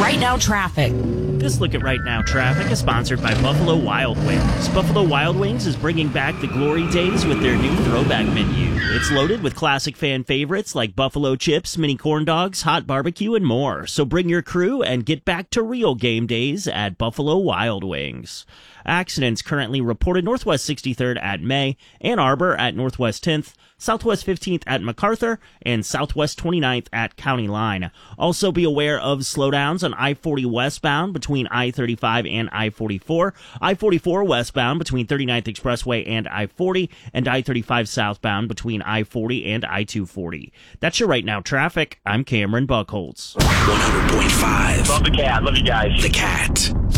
Right Now Traffic. This look at Right Now Traffic is sponsored by Buffalo Wild Wings. Buffalo Wild Wings is bringing back the glory days with their new throwback menu. It's loaded with classic fan favorites like buffalo chips, mini corn dogs, hot barbecue, and more. So bring your crew and get back to real game days at Buffalo Wild Wings. Accidents currently reported Northwest 63rd at May, Ann Arbor at Northwest 10th, Southwest 15th at MacArthur, and Southwest 29th at County Line. Also be aware of slowdowns on I-40 westbound between I-35 and I-44, I-44 westbound between 39th Expressway and I-40, and I-35 southbound between I-40 and I-240. That's your Right Now Traffic. I'm Cameron Buckholtz. 100.5. Love the cat. Love you guys. The Cat.